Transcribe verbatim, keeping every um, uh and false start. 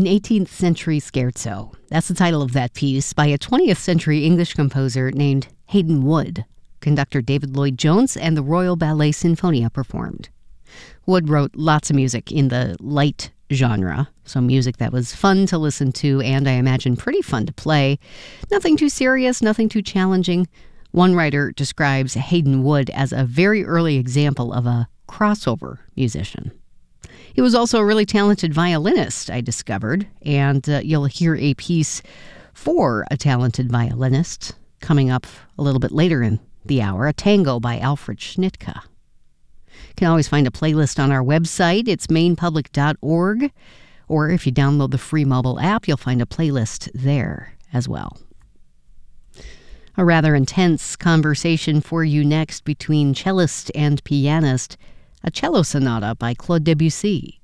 An eighteenth century scherzo. That's the title of that piece by a twentieth century English composer named Haydn Wood. Conductor David Lloyd Jones and the Royal Ballet Sinfonia performed. Wood wrote lots of music in the light genre, so music that was fun to listen to and, I imagine, pretty fun to play. Nothing too serious, nothing too challenging. One writer describes Haydn Wood as a very early example of a crossover musician. He was also a really talented violinist, I discovered, and uh, you'll hear a piece for a talented violinist coming up a little bit later in the hour, a tango by Alfred Schnittke. You can always find a playlist on our website. It's maine public dot org, or if you download the free mobile app, you'll find a playlist there as well. A rather intense conversation for you next between cellist and pianist, a cello sonata by Claude Debussy.